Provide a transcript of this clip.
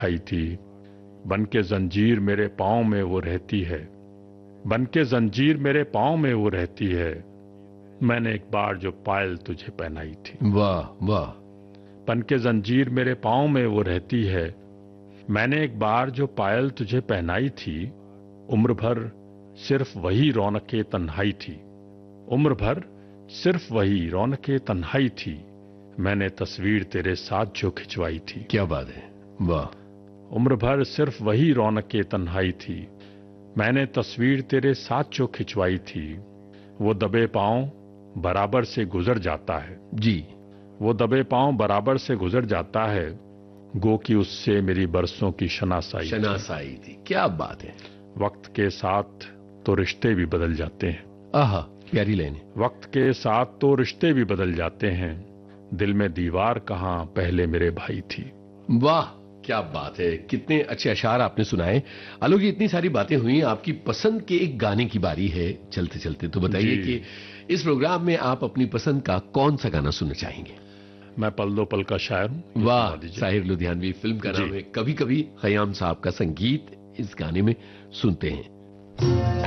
आई थी। बन के जंजीर मेरे पाँव में वो रहती है, बन के जंजीर मेरे पाँव में वो रहती है। मैंने एक बार जो पायल तुझे पहनाई थी। वाह वाह। बन के जंजीर मेरे पाँव में वो रहती है। मैंने एक बार जो पायल तुझे पहनाई थी। उम्र भर सिर्फ वही रौनके तन्हाई थी। उम्र भर सिर्फ वही रौनके तन्हाई थी। मैंने तस्वीर तेरे साथ जो खिंचवाई थी। क्या बात है, वाह। उम्र भर सिर्फ वही रौनके तन्हाई थी। मैंने तस्वीर तेरे साथ जो खिंचवाई थी। वो दबे पांव बराबर से गुजर जाता है जी। वो दबे पांव बराबर से गुजर जाता है। गो कि उससे मेरी बरसों की शनासाई थी। क्या बात है। वक्त के साथ तो रिश्ते भी बदल जाते हैं। आहा, प्यारी लाइन है। वक्त के साथ तो रिश्ते भी बदल जाते हैं। दिल में दीवार कहाँ पहले मेरे भाई थी। वाह, क्या बात है। कितने अच्छे अशार आपने सुनाए। आलोक जी, इतनी सारी बातें हुई, आपकी पसंद के एक गाने की बारी है चलते चलते। तो बताइए कि इस प्रोग्राम में आप अपनी पसंद का कौन सा गाना सुनना चाहेंगे? मैं पल दो पल का शायर हूं। वाह, साहिर लुधियानवी। फिल्म का नाम है कभी कभी। खयाम साहब का संगीत इस गाने में सुनते हैं।